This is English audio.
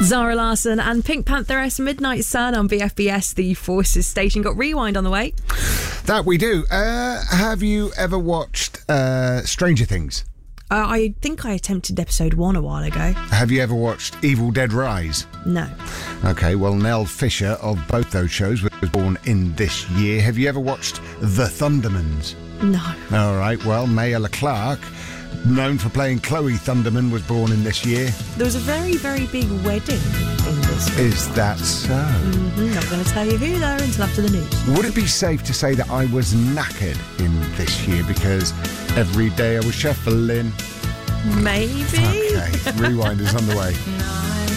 Zara Larsson and Pink Pantheress, Midnight Sun on BFBS, the Forces station. Got Rewind on the way. That we do. Have you ever watched Stranger Things? I think I attempted episode 1 a while ago. Have you ever watched Evil Dead Rise? No. Okay, well, Nell Fisher of both those shows was born in this year. Have you ever watched The Thundermans? No. All right, well, Maya LeClark, known for playing Chloe Thunderman, was born in this year. There was a very, very big wedding in this film. Is that so? Not going to tell you who though until after the news. Would it be safe to say that I was knackered in this year because every day I was shuffling? Maybe. Okay, Rewind is on the way.